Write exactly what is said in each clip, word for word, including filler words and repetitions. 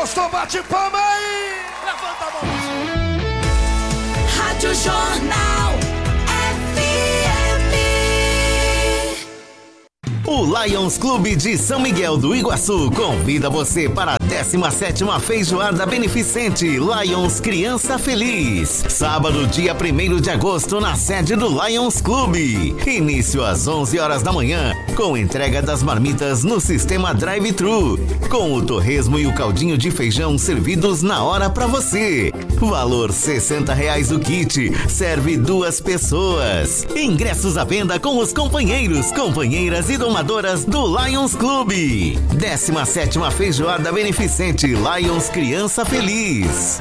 gostou, bate palma aí! Levanta a mão! Rádio Jornal F M. O Lions Clube de São Miguel do Iguaçu convida você para a décima sétima Feijoada Beneficente Lions Criança Feliz. Sábado, dia primeiro de agosto, na sede do Lions Clube. Início às onze horas da manhã, com entrega das marmitas no sistema drive-thru, com o torresmo e o caldinho de feijão servidos na hora para você. Valor sessenta reais o kit, serve duas pessoas. Ingressos à venda com os companheiros, companheiras e domadoras do Lions Clube. décima sétima Feijoada Beneficente Lions Criança Feliz.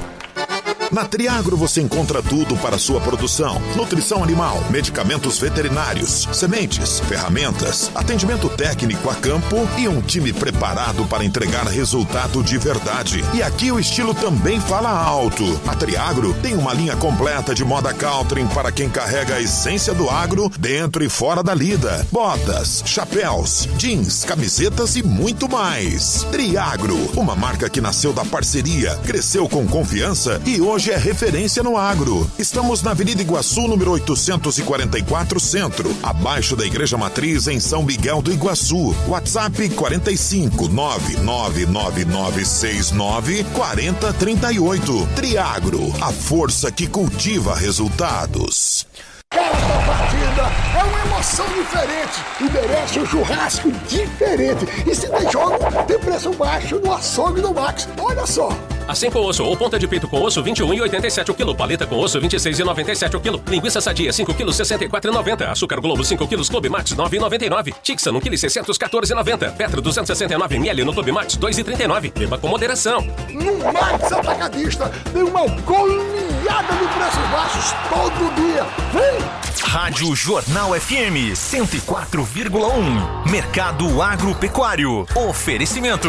Na Triagro você encontra tudo para sua produção: nutrição animal, medicamentos veterinários, sementes, ferramentas, atendimento técnico a campo e um time preparado para entregar resultado de verdade. E aqui o estilo também fala alto. A Triagro tem uma linha completa de moda country para quem carrega a essência do agro dentro e fora da lida: botas, chapéus, jeans, camisetas e muito mais. Triagro, uma marca que nasceu da parceria, cresceu com confiança e hoje é referência no agro. Estamos na Avenida Iguaçu, número oitocentos e quarenta e quatro, Centro, abaixo da Igreja Matriz, em São Miguel do Iguaçu. WhatsApp quarenta e cinco, nove nove nove nove seis nove, quatro zero três oito. Triagro, a força que cultiva resultados. Cada partida é uma emoção diferente e merece um churrasco diferente. E se tem jogo, tem preço baixo no açougue do Max. Olha só. Assim com osso ou ponta de peito com osso, vinte e um reais e oitenta e sete centavos o quilo. Paleta com osso, vinte e seis reais e noventa e sete centavos o quilo. Linguiça sadia, cinco quilos, sessenta e quatro reais e noventa centavos. Açúcar Globo, cinco quilos, Clube Max, nove reais e noventa e nove centavos. Tixan, um quilo e seiscentos, quatorze reais e noventa centavos. Petro, duzentos e sessenta e nove mililitros no Clube Max, dois reais e trinta e nove centavos. Beba com moderação. No Max Atacadista tem uma goleada de preços baixos todo dia. Vem! Rádio Jornal F M cento e quatro vírgula um. Mercado Agropecuário. Oferecimento.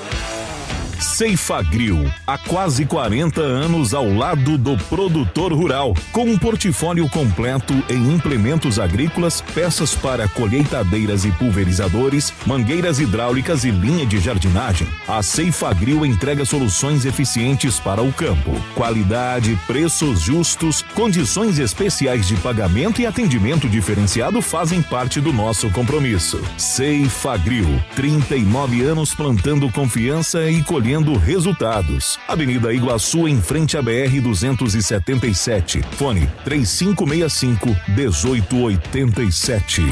Ceifagrill, há quase quarenta anos ao lado do produtor rural, com um portfólio completo em implementos agrícolas, peças para colheitadeiras e pulverizadores, mangueiras hidráulicas e linha de jardinagem. A Ceifagrill entrega soluções eficientes para o campo, qualidade, preços justos, condições especiais de pagamento e atendimento diferenciado fazem parte do nosso compromisso. Ceifagrill, trinta e nove anos plantando confiança e colhendo resultados. Avenida Iguaçu, em frente à B R duzentos e setenta e sete. Fone três cinco seis cinco, um oito oito sete.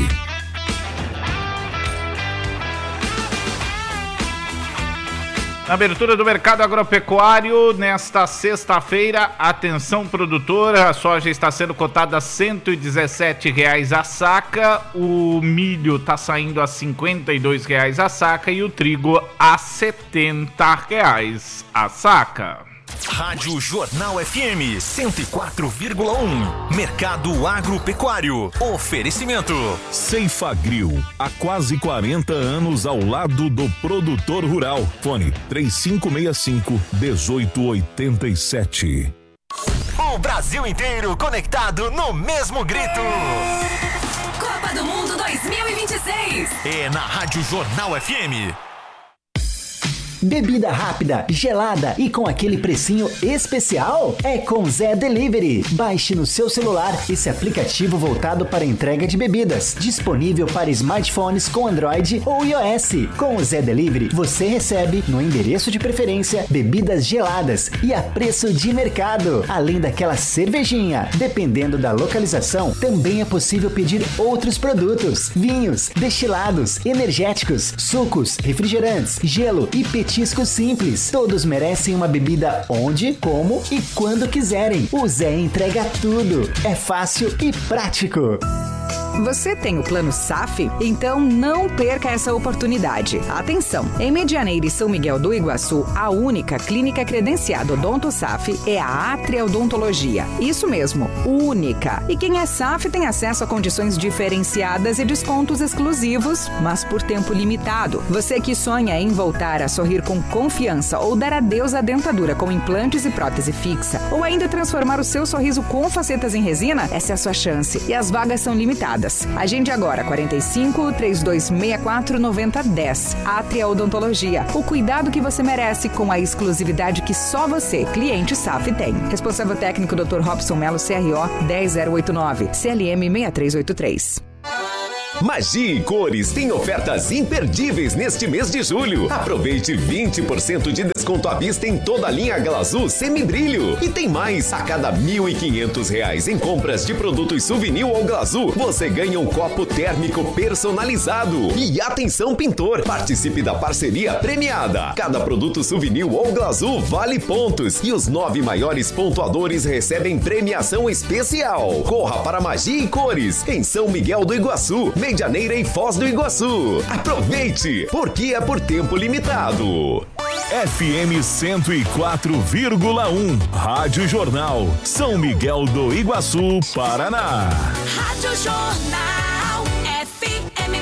Na abertura do mercado agropecuário, nesta sexta-feira, atenção produtora, a soja está sendo cotada a cento e dezessete reais a saca, o milho está saindo a cinquenta e dois reais a saca e o trigo a setenta reais a saca. Rádio Jornal F M cento e quatro vírgula um. Mercado Agropecuário. Oferecimento. Ceifagrill, há quase quarenta anos ao lado do produtor rural. Fone três cinco seis cinco, um oito oito sete. O Brasil inteiro conectado no mesmo grito. Copa do Mundo dois mil e vinte e seis. É na Rádio Jornal F M. Bebida rápida, gelada e com aquele precinho especial? É com Zé Delivery. Baixe no seu celular esse aplicativo voltado para entrega de bebidas, disponível para smartphones com Android ou iOS. Com o Zé Delivery, você recebe no endereço de preferência bebidas geladas e a preço de mercado, além daquela cervejinha. Dependendo da localização, também é possível pedir outros produtos: vinhos, destilados, energéticos, sucos, refrigerantes, gelo e petiscos simples. Todos merecem uma bebida onde, como e quando quiserem. O Zé entrega tudo. É fácil e prático. Você tem o plano S A F? Então não perca essa oportunidade. Atenção! Em Medianeira e São Miguel do Iguaçu, a única clínica credenciada Odonto S A F é a Atria Odontologia. Isso mesmo, única. E quem é S A F tem acesso a condições diferenciadas e descontos exclusivos, mas por tempo limitado. Você que sonha em voltar a sorrir com confiança ou dar adeus à dentadura com implantes e prótese fixa, ou ainda transformar o seu sorriso com facetas em resina, essa é a sua chance. E as vagas são limitadas. bebidas. Agende agora, quarenta e cinco, trinta e dois sessenta e quatro, noventa, dez. Atria Odontologia, o cuidado que você merece com a exclusividade que só você, cliente S A F, tem. Responsável técnico doutor Robson Melo, C R O dez zero oito nove, C L M seis três oito três. Magia e Cores tem ofertas imperdíveis neste mês de julho. Aproveite vinte por cento de desconto à vista em toda a linha Glazul Semibrilho. E tem mais, a cada mil e quinhentos reais em compras de produtos Souvenir ou Glazul, você ganha um copo térmico personalizado. E atenção, pintor, participe da parceria premiada. Cada produto Souvenir ou Glazul vale pontos e os nove maiores pontuadores recebem premiação especial. Corra para Magia e Cores, em São Miguel do Iguaçu, Medianeira e Foz do Iguaçu. Aproveite, porque é por tempo limitado. F M cento e quatro vírgula um, Rádio Jornal, São Miguel do Iguaçu, Paraná. Rádio Jornal F M.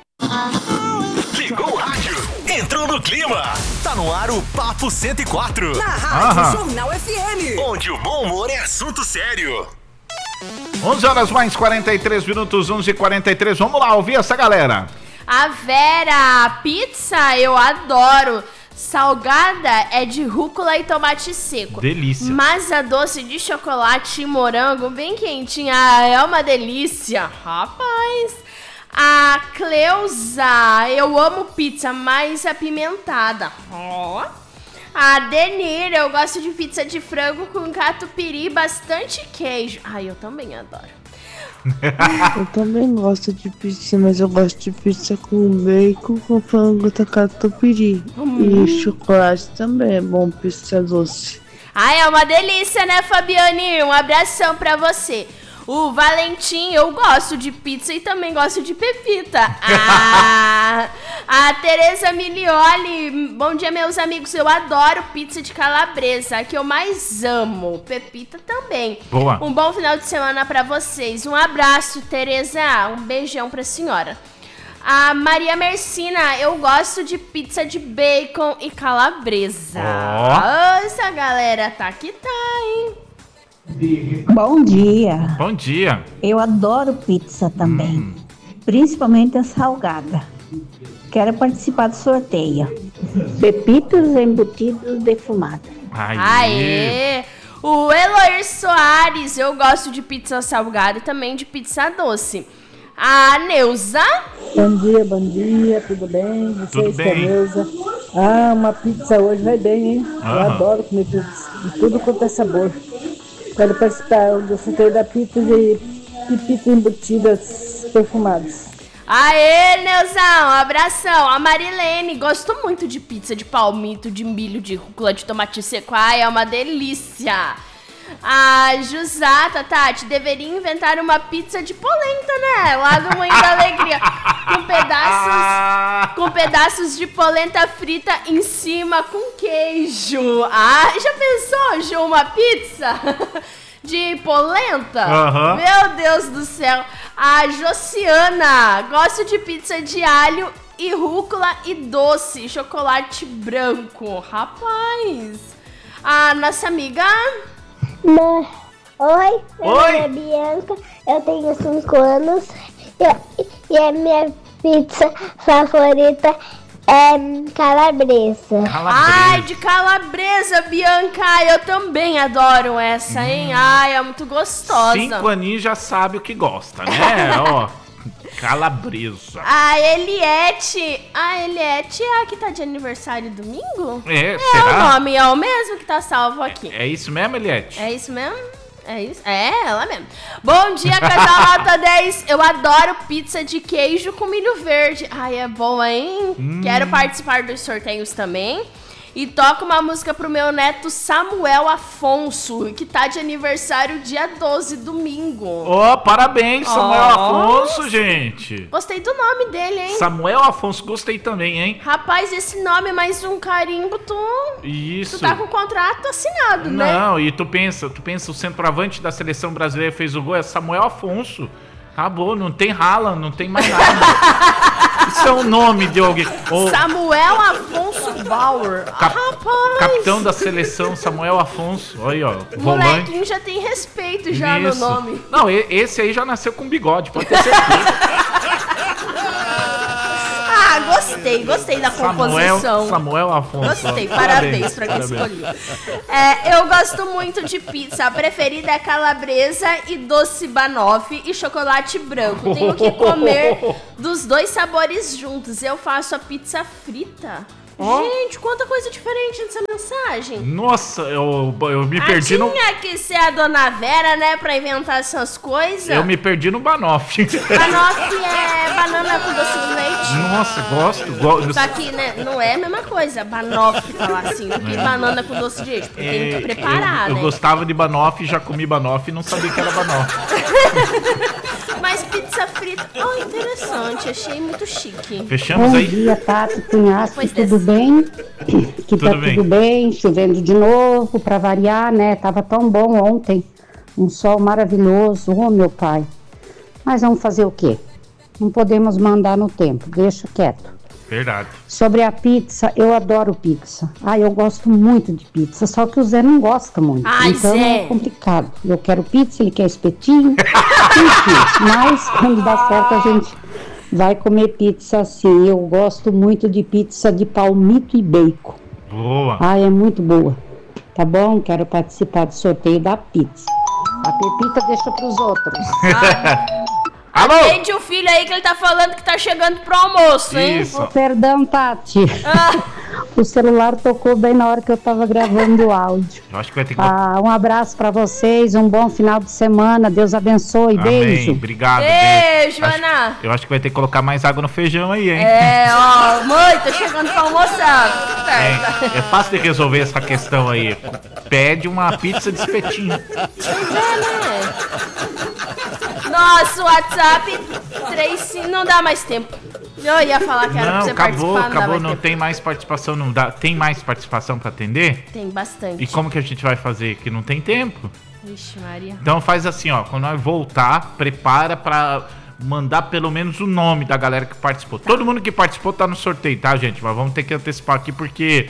Ligou o rádio, entrou no clima. Tá no ar o Papo cento e quatro. Na Rádio Aham. Jornal F M. Onde o bom humor é assunto sério. onze horas mais quarenta e três minutos, onze e quarenta e três. Vamos lá, ouvir essa galera. A Vera, pizza eu adoro. Salgada é de rúcula e tomate seco. Delícia. Mas a doce de chocolate e morango bem quentinha é uma delícia. Rapaz. A Cleusa, eu amo pizza mais apimentada. Ó. A Denir, eu gosto de pizza de frango com catupiry e bastante queijo. Ai, eu também adoro. Eu também gosto de pizza, mas eu gosto de pizza com bacon, com frango e catupiry. Hum. E chocolate também é bom, pizza doce. Ai, é uma delícia, né, Fabiane? Um abração pra você. O Valentim, eu gosto de pizza e também gosto de pepita. Ah, a Tereza Milioli, bom dia, meus amigos. Eu adoro pizza de calabresa, a que eu mais amo. Pepita também. Boa. Um bom final de semana pra vocês. Um abraço, Tereza. Um beijão pra senhora. A Maria Mercina, eu gosto de pizza de bacon e calabresa. Ó. Essa galera tá que tá, hein? Bom dia. Bom dia. Eu adoro pizza também, hum. principalmente a salgada. Quero participar do sorteio. Pepitas embutidos defumados. Aê. Aê! O Eloir Soares, eu gosto de pizza salgada e também de pizza doce. A Neuza. Bom dia, bom dia, tudo bem? Vocês, tudo bem. Neuza. Ah, uma pizza hoje vai bem, hein? Uhum. Eu adoro comer pizza, de tudo quanto é sabor. Quero participar do sorteio da pizza de pepitas embutidas perfumadas. Aê, Neuzão, um abração. A Marilene, gosto muito de pizza de palmito, de milho, de rúcula, de tomate seco. Ai, é uma delícia. A Jusata, Tati, deveria inventar uma pizza de polenta, né? Lá do Moinho da Alegria. Com pedaços, com pedaços de polenta frita em cima com queijo. Ah, já pensou, Ju, uma pizza de polenta? Uhum. Meu Deus do céu. A Josiana, gosto de pizza de alho e rúcula e doce, chocolate branco. Rapaz. A nossa amiga... Oi, meu Oi. nome é Bianca, eu tenho cinco anos e, e a minha pizza favorita é calabresa. Calabresa. Ai, de calabresa, Bianca, eu também adoro essa, hein? Hum. Ai, é muito gostosa. Cinco aninhos já sabe o que gosta, né? Ó, calabresa. A Eliette, a Eliette é a que tá de aniversário domingo? É, é será? O nome é o mesmo que tá salvo aqui. É, é isso mesmo, Eliette? É isso mesmo? É isso? É, ela mesmo. Bom dia, casal nota dez. Eu adoro pizza de queijo com milho verde. Ai, é boa, hein? Hum. Quero participar dos sorteios também. E toca uma música pro meu neto Samuel Afonso, que tá de aniversário dia doze, domingo. Ó, oh, parabéns, Samuel oh. Afonso, gente. Gostei do nome dele, hein? Samuel Afonso, gostei também, hein? Rapaz, esse nome mais um carimbo, tu... Isso. Tu tá com o contrato assinado, Não, né? Não, e tu pensa, tu pensa, o centroavante da seleção brasileira fez o gol, é Samuel Afonso. Acabou, não tem Haaland, não tem mais nada. Isso é o nome de alguém. Oh. Samuel Afonso Bauer. Cap- Ah, rapaz. Capitão da seleção, Samuel Afonso. Olha aí, ó. Volante. Molequinho já tem respeito já Isso. no nome. Não, e- esse aí já nasceu com bigode, pode ter certeza. Ah, gostei, gostei da composição. Samuel, Samuel Afonso. Gostei, parabéns, parabéns pra quem escolheu. É, eu gosto muito de pizza. A preferida é calabresa e doce banoffee e chocolate branco. Tenho que comer dos dois sabores juntos. Eu faço a pizza frita. Oh. Gente, quanta coisa diferente nessa mensagem. Nossa, eu, eu me Ah, perdi no... tinha que ser a Dona Vera, né, pra inventar essas coisas. Eu me perdi no banoffee. Banoffee é banana com doce de leite. Nossa, gosto. gosto. Só que, né, não é a mesma coisa, banoffee falar assim, do que É. banana com doce de leite, porque tem que É, preparar, eu, eu né? gostava de banoffee, já comi banoffee e não sabia que era banoffee. Mas pizza frita, oh, interessante, achei muito chique. Fechamos Bom aí? dia, Tati, Cunhasco, Pois tudo bem? Que Tudo tá bem. tudo bem, chovendo de novo, pra variar, né? Tava tão bom ontem, um sol maravilhoso, oh meu pai. Mas vamos fazer o quê? Não podemos mandar no tempo, deixa quieto. Verdade. Sobre a pizza, eu adoro pizza. Ah, eu gosto muito de pizza, só que o Zé não gosta muito. Ai, então Zé. é complicado. Eu quero pizza, ele quer espetinho. Enfim, mas quando dá certo a gente vai comer pizza sim. Eu gosto muito de pizza de palmito e bacon. Boa. Ah, é muito boa. Tá bom? Quero participar do sorteio da pizza. A Pepita deixa pros outros. Alô? Atende o filho aí que ele tá falando que tá chegando pro almoço, hein? Oh, perdão, Tati. Ah. O celular tocou bem na hora que eu tava gravando o áudio. Eu acho que vai ter que... Ah, um abraço pra vocês, um bom final de semana. Deus abençoe. Amém, Beijo. obrigado. Beijo, Acho- Ana. Eu acho que vai ter que colocar mais água no feijão aí, hein? É, ó, mãe, tô chegando pra almoçar. É, é fácil de resolver essa questão aí. Pede uma pizza de espetinho. Nosso WhatsApp três não dá mais tempo. Eu ia falar que era pra Não, você acabou, participar, não dá acabou, mais não tempo. tem mais participação, não dá. Tem mais participação pra atender? Tem bastante. E como que a gente vai fazer? Que não tem tempo. Ixi, Maria. Então faz assim, ó, quando nós voltar, prepara pra mandar pelo menos o nome da galera que participou. Todo mundo que participou tá no sorteio, tá, gente? Mas vamos ter que antecipar aqui porque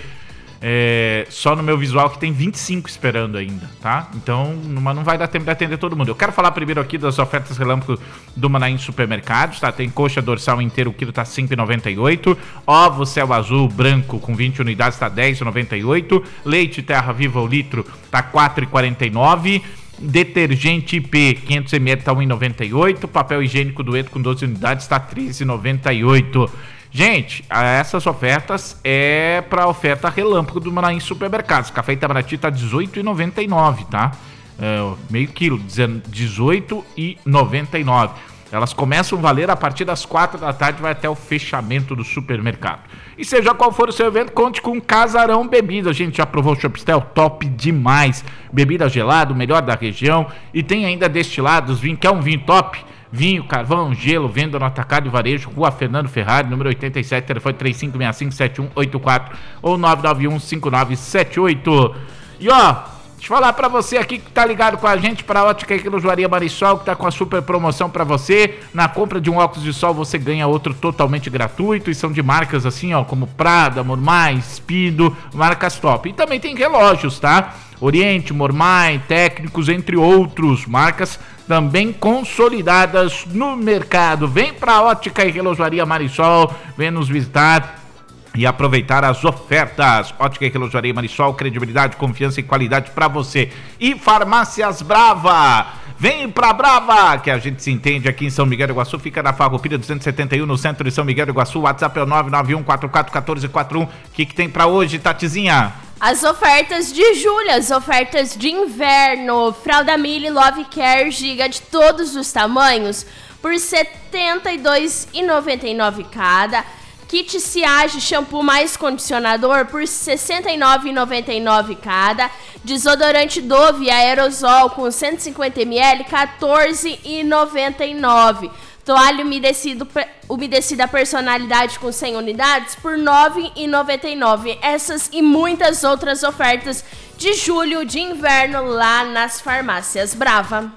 é, só no meu visual que tem vinte e cinco esperando ainda, tá? Então, mas não vai dar tempo de atender todo mundo. Eu quero falar primeiro aqui das ofertas relâmpago do Manaim Supermercados, tá? Tem coxa dorsal inteiro, o quilo tá cinco reais e noventa e oito centavos. Ovo céu azul branco com vinte unidades tá dez reais e noventa e oito centavos. Leite Terra Viva o litro tá quatro reais e quarenta e nove centavos. Detergente I P quinhentos mililitros tá um real e noventa e oito centavos. Papel higiênico Dueto com doze unidades tá treze reais e noventa e oito centavos. Gente, essas ofertas é para oferta relâmpago do Manaim Supermercados. Café Itamaraty tá dezoito reais e noventa e nove centavos, tá? É, meio quilo, dezoito reais e noventa e nove centavos. Elas começam a valer a partir das quatro da tarde, vai até o fechamento do supermercado. E seja qual for o seu evento, conte com Casarão Bebidas. A gente já provou o Chopistel, top demais. Bebida gelada, o melhor da região. E tem ainda destilados, vinho, quer um vinho top? Vinho, carvão, gelo, venda no atacado e varejo, Rua Fernando Ferrari, número oitenta e sete, telefone três cinco seis cinco, sete um oito quatro ou nove nove um, cinco nove sete oito. E ó, deixa eu falar pra você aqui que tá ligado com a gente pra Ótica e Relojoaria Marisol, que tá com a super promoção pra você. Na compra de um óculos de sol você ganha outro totalmente gratuito, e são de marcas assim, ó, como Prada, Mormai, Speedo, marcas top. E também tem relógios, tá? Oriente, Mormai, Técnicos, entre outros, marcas também consolidadas no mercado. Vem pra Ótica e Relojoaria Marisol, vem nos visitar e aproveitar as ofertas. Ótica e Relojoaria Marisol, credibilidade, confiança e qualidade pra você. E Farmácias Brava, vem pra Brava, que a gente se entende aqui em São Miguel do Iguaçu, fica na Farroupilha duzentos e setenta e um, no centro de São Miguel do Iguaçu. O WhatsApp é o nove nove um, quatro quatro um quatro quatro um. O que que tem pra hoje, Tatizinha? As ofertas de julho, as ofertas de inverno, fralda Mille Love Care Giga de todos os tamanhos por setenta e dois reais e noventa e nove centavos cada. Kit Ciage shampoo mais condicionador por sessenta e nove reais e noventa e nove centavos cada. Desodorante Dove aerosol com cento e cinquenta mililitros, quatorze reais e noventa e nove centavos. Toalha umedecido, umedecida personalidade com cem unidades por nove reais e noventa e nove centavos. Essas e muitas outras ofertas de julho de inverno lá nas Farmácias Brava.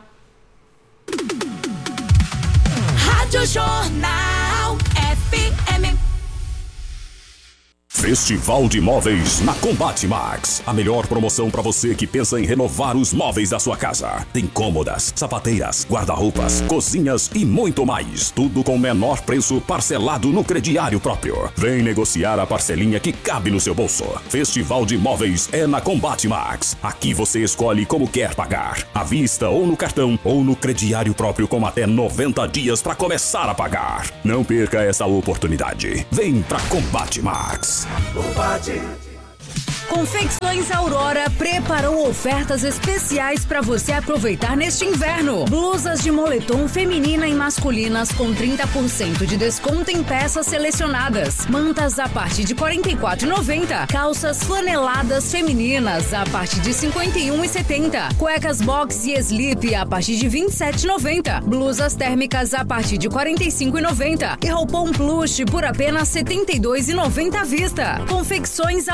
Rádio Jornal F M. Festival de Móveis na Combate Max. A melhor promoção para você que pensa em renovar os móveis da sua casa. Tem cômodas, sapateiras, guarda-roupas, cozinhas e muito mais. Tudo com o menor preço, parcelado no crediário próprio. Vem negociar a parcelinha que cabe no seu bolso. Festival de Móveis é na Combate Max. Aqui você escolhe como quer pagar. À vista ou no cartão ou no crediário próprio com até noventa dias para começar a pagar. Não perca essa oportunidade. Vem pra Combate Max. Combate. Confecções Aurora preparou ofertas especiais para você aproveitar neste inverno. Blusas de moletom feminina e masculinas com trinta por cento de desconto em peças selecionadas. Mantas a partir de quarenta e quatro reais e noventa centavos. Calças flaneladas femininas a partir de cinquenta e um reais e setenta centavos. Cuecas box e slip a partir de vinte e sete reais e noventa centavos. Blusas térmicas a partir de quarenta e cinco reais e noventa centavos. E roupão plush por apenas setenta e dois reais e noventa centavos à vista. Confecções